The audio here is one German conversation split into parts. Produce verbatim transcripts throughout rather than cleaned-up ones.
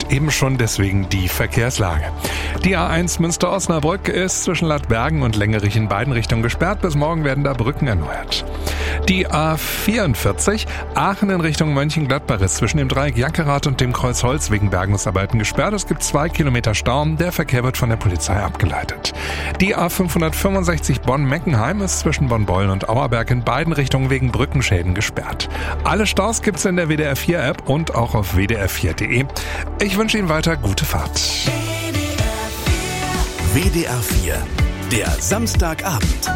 eben schon deswegen die Verkehrslage. Die A eins Münster-Osnabrück ist zwischen Ladbergen und Lengerich in beiden Richtungen gesperrt. Bis morgen werden da Brücken erneuert. Die A vierundvierzig Aachen in Richtung Mönchengladbach ist zwischen dem Dreieck Jankerath und dem Kreuz Holz wegen Bergungsarbeiten gesperrt. Es gibt zwei Kilometer Stau. Der Verkehr wird von der Polizei abgeleitet. Die A fünfhundertfünfundsechzig Bonn-Meckenheim ist zwischen Bonn-Beulen und Auerberg in beiden Richtungen wegen Brückenschäden gesperrt. Alle Staus gibt's in der W D R vier App und auch auf w d r vier punkt d e. Ich wünsche Ihnen weiter gute Fahrt. W D R vier, der Samstagabend.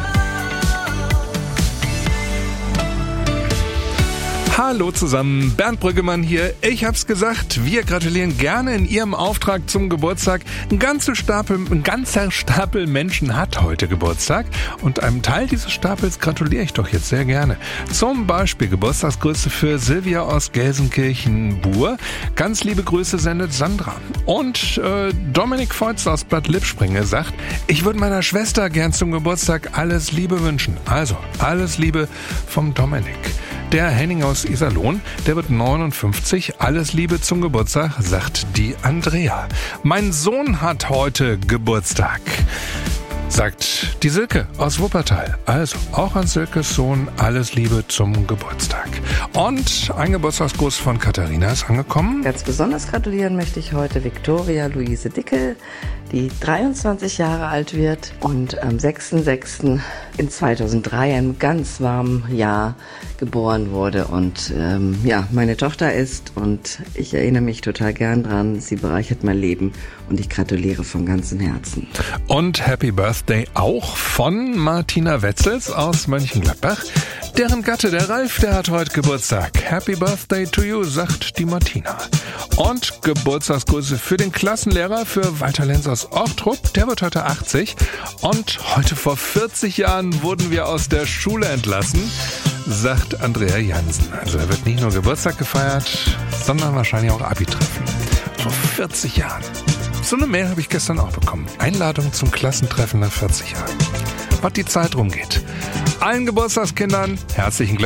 Hallo zusammen, Bernd Brüggemann hier. Ich hab's gesagt, wir gratulieren gerne in Ihrem Auftrag zum Geburtstag. Ein ganzer Stapel, ein ganzer Stapel Menschen hat heute Geburtstag und einem Teil dieses Stapels gratuliere ich doch jetzt sehr gerne. Zum Beispiel Geburtstagsgrüße für Silvia aus Gelsenkirchen-Buhr. Ganz liebe Grüße sendet Sandra. Und äh, Dominik Feutz aus Bad Lippspringe sagt, ich würde meiner Schwester gern zum Geburtstag alles Liebe wünschen. Also, alles Liebe vom Dominik. Der Henning aus Iserlohn, der wird neunundfünfzig. Alles Liebe zum Geburtstag, sagt die Andrea. Mein Sohn hat heute Geburtstag, sagt die Silke aus Wuppertal. Also auch an Silkes Sohn alles Liebe zum Geburtstag. Und ein Geburtstagsgruß von Katharina ist angekommen. Ganz besonders gratulieren möchte ich heute Viktoria Luise Dickel, die dreiundzwanzig Jahre alt wird und am sechster sechster in zweitausenddrei, einem ganz warmen Jahr, geboren wurde. Und ähm, ja, meine Tochter ist, und ich erinnere mich total gern dran, sie bereichert mein Leben und ich gratuliere von ganzem Herzen. Und Happy Birthday auch von Martina Wetzels aus Mönchengladbach. Deren Gatte, der Ralf, der hat heute Geburtstag. Happy Birthday to you, sagt die Martina. Und Geburtstagsgrüße für den Klassenlehrer, für Walter Lenz aus Ochtrup. Der wird heute achtzig. Und heute vor vierzig Jahren wurden wir aus der Schule entlassen, sagt Andrea Jansen. Also er wird nicht nur Geburtstag gefeiert, sondern wahrscheinlich auch Abi-Treffen. Vor vierzig Jahren. So eine Mail habe ich gestern auch bekommen. Einladung zum Klassentreffen nach vierzig Jahren. Was die Zeit rumgeht. Allen Geburtstagskindern herzlichen Glückwunsch.